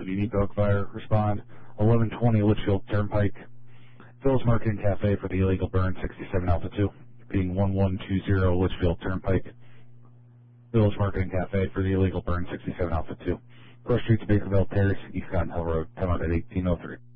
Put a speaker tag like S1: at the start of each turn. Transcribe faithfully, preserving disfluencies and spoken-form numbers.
S1: if you need to hook fire, respond. eleven twenty Litchfield Turnpike. Village Marketing Cafe for the illegal burn, sixty-seven Alpha two. Being one one two zero Litchfield Turnpike. Village Marketing Cafe for the illegal burn, sixty-seven Alpha two. Cross Street to Bakerville Terrace, East Cotton Hill Road, time out at eighteen oh three.